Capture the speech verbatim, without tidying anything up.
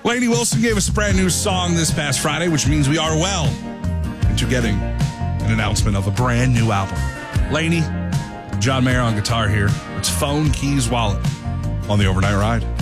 Lainey Wilson gave us a brand new song this past Friday, which means we are well into getting an announcement of a brand new album. Lainey, John Mayer on guitar here. It's Phone, Keys, Wallet on the Overnight Ride.